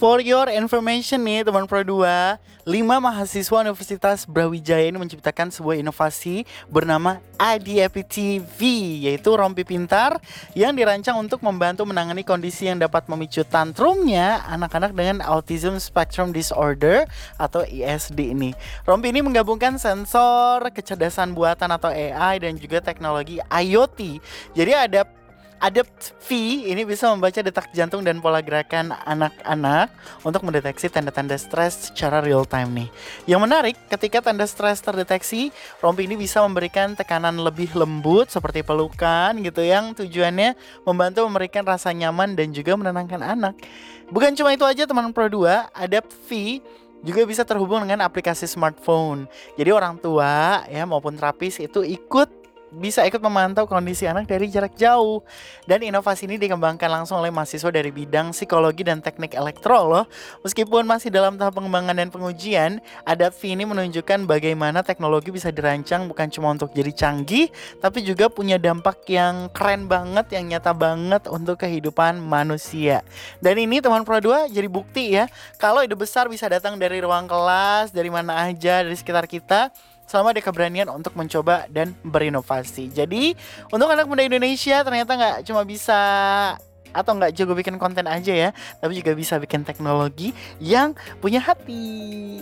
For your information nih teman Pro 2, 5 mahasiswa Universitas Brawijaya ini menciptakan sebuah inovasi bernama IDFP-TV, yaitu rompi pintar yang dirancang untuk membantu menangani kondisi yang dapat memicu tantrumnya anak-anak dengan Autism Spectrum Disorder atau ISD ini. Rompi ini menggabungkan sensor, kecerdasan buatan atau AI dan juga teknologi IoT. Jadi Adapt V ini bisa membaca detak jantung dan pola gerakan anak-anak untuk mendeteksi tanda-tanda stres secara real time nih. Yang menarik, ketika tanda stres terdeteksi, rompi ini bisa memberikan tekanan lebih lembut seperti pelukan gitu, yang tujuannya membantu memberikan rasa nyaman dan juga menenangkan anak. Bukan cuma itu aja teman Pro 2, Adapt V juga bisa terhubung dengan aplikasi smartphone. Jadi orang tua ya maupun terapis itu bisa ikut memantau kondisi anak dari jarak jauh. Dan inovasi ini dikembangkan langsung oleh mahasiswa dari bidang psikologi dan teknik elektro loh. Meskipun masih dalam tahap pengembangan dan pengujian, Adapt V ini menunjukkan bagaimana teknologi bisa dirancang bukan cuma untuk jadi canggih, tapi juga punya dampak yang keren banget, yang nyata banget untuk kehidupan manusia. Dan ini teman Pro 2 jadi bukti ya, kalau ide besar bisa datang dari ruang kelas, dari mana aja, dari sekitar kita, selama ada keberanian untuk mencoba dan berinovasi. Jadi untuk anak muda Indonesia ternyata nggak cuma bisa atau nggak jago bikin konten aja ya, tapi juga bisa bikin teknologi yang punya hati.